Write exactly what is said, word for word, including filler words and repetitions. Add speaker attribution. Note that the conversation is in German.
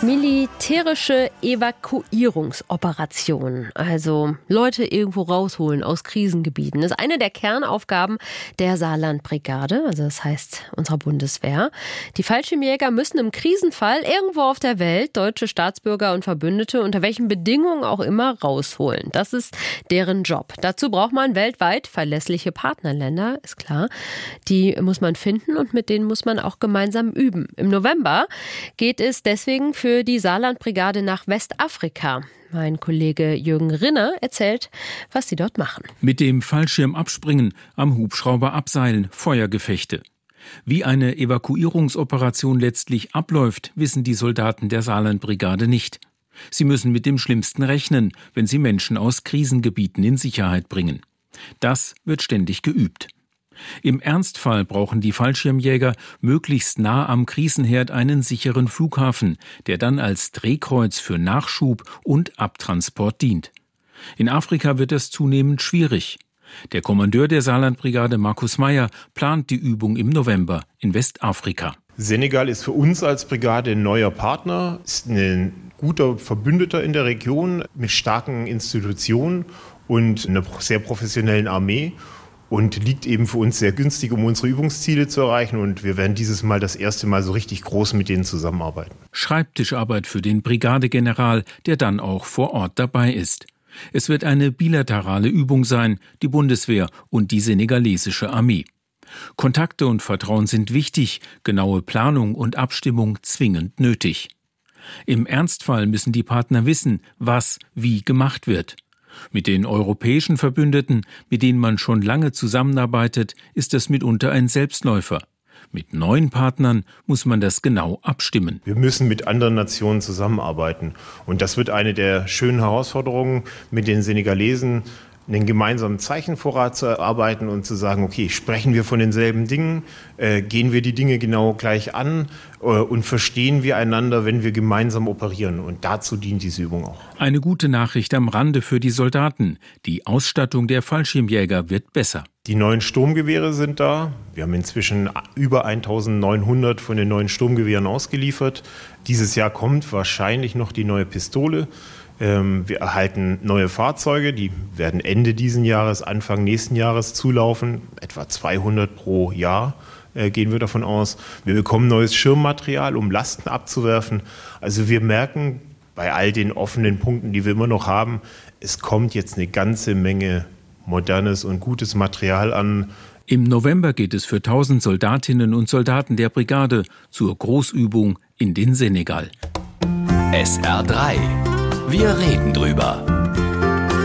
Speaker 1: Militärische Evakuierungsoperation, also Leute irgendwo rausholen aus Krisengebieten, ist eine der Kernaufgaben der Saarlandbrigade, also das heißt unserer Bundeswehr. Die Fallschirmjäger müssen im Krisenfall irgendwo auf der Welt deutsche Staatsbürger und Verbündete unter welchen Bedingungen auch immer rausholen. Das ist deren Job. Dazu braucht man weltweit verlässliche Partnerländer, ist klar. Die muss man finden und mit denen muss man auch gemeinsam üben. Im November geht es deswegen für die Saarlandbrigade nach Westafrika. Mein Kollege Jürgen Rinner erzählt, was sie dort machen.
Speaker 2: Mit dem Fallschirm abspringen, am Hubschrauber abseilen, Feuergefechte. Wie eine Evakuierungsoperation letztlich abläuft, wissen die Soldaten der Saarlandbrigade nicht. Sie müssen mit dem Schlimmsten rechnen, wenn sie Menschen aus Krisengebieten in Sicherheit bringen. Das wird ständig geübt. Im Ernstfall brauchen die Fallschirmjäger möglichst nah am Krisenherd einen sicheren Flughafen, der dann als Drehkreuz für Nachschub und Abtransport dient. In Afrika wird es zunehmend schwierig. Der Kommandeur der Saarlandbrigade, Markus Meyer, plant die Übung im November in Westafrika.
Speaker 3: Senegal ist für uns als Brigade ein neuer Partner, ist ein guter Verbündeter in der Region mit starken Institutionen und einer sehr professionellen Armee. Und liegt eben für uns sehr günstig, um unsere Übungsziele zu erreichen. Und wir werden dieses Mal das erste Mal so richtig groß mit denen zusammenarbeiten.
Speaker 2: Schreibtischarbeit für den Brigadegeneral, der dann auch vor Ort dabei ist. Es wird eine bilaterale Übung sein, die Bundeswehr und die senegalesische Armee. Kontakte und Vertrauen sind wichtig, genaue Planung und Abstimmung zwingend nötig. Im Ernstfall müssen die Partner wissen, was wie gemacht wird. Mit den europäischen Verbündeten, mit denen man schon lange zusammenarbeitet, ist es mitunter ein Selbstläufer. Mit neuen Partnern muss man das genau abstimmen.
Speaker 3: Wir müssen mit anderen Nationen zusammenarbeiten. Und das wird eine der schönen Herausforderungen, mit den Senegalesen einen gemeinsamen Zeichenvorrat zu erarbeiten und zu sagen, okay, sprechen wir von denselben Dingen, äh, gehen wir die Dinge genau gleich an äh, und verstehen wir einander, wenn wir gemeinsam operieren. Und dazu dient diese Übung auch.
Speaker 2: Eine gute Nachricht am Rande für die Soldaten. Die Ausstattung der Fallschirmjäger wird besser.
Speaker 3: Die neuen Sturmgewehre sind da. Wir haben inzwischen über eintausendneunhundert von den neuen Sturmgewehren ausgeliefert. Dieses Jahr kommt wahrscheinlich noch die neue Pistole. Wir erhalten neue Fahrzeuge, die werden Ende diesen Jahres, Anfang nächsten Jahres zulaufen. Etwa zweihundert pro Jahr äh, gehen wir davon aus. Wir bekommen neues Schirmmaterial, um Lasten abzuwerfen. Also wir merken bei all den offenen Punkten, die wir immer noch haben, es kommt jetzt eine ganze Menge modernes und gutes Material an.
Speaker 2: Im November geht es für tausend Soldatinnen und Soldaten der Brigade zur Großübung in den Senegal.
Speaker 4: S R drei. Wir reden drüber.